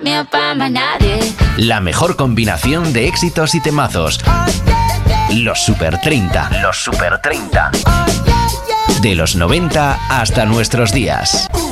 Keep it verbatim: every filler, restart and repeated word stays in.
Me apa más nadie. La mejor combinación de éxitos y temazos. Los Super treinta. Los Super treinta. De los noventa hasta nuestros días.